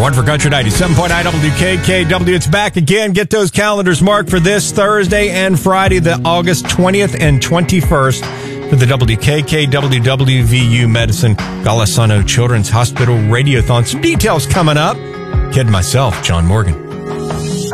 One for Country 97.9 WKKW. It's back again. Get those calendars marked for this Thursday and Friday, the August 20th and 21st for the WKKW WVU Medicine Golisano Children's Hospital Radiothon. Some details coming up. Kid myself, John Morgan.